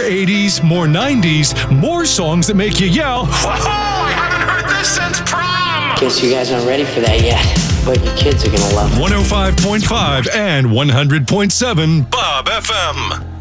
More 80s, more 90s, more songs that make you yell, Whoa, I haven't heard this since prom! Guess you guys aren't ready for that yet, but your kids are gonna love it. 105.5 and 100.7 Bob FM.